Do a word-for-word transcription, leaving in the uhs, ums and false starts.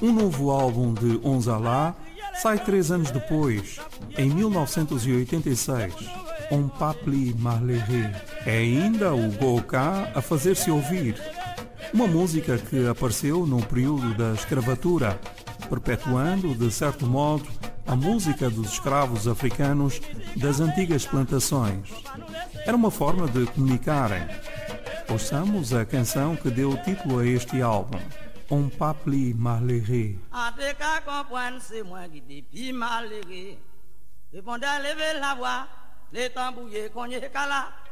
Um novo álbum de Onzala sai três anos depois, em mil novecentos e oitenta e seis. On Papli Marleré. É ainda o Goka a fazer-se ouvir. Uma música que apareceu no período da escravatura, perpetuando, de certo modo, a música dos escravos africanos das antigas plantações. Era uma forma de comunicarem. Ouçamos a canção que deu título a este álbum, On Papli Marleré. Les tambours, cogné, cala.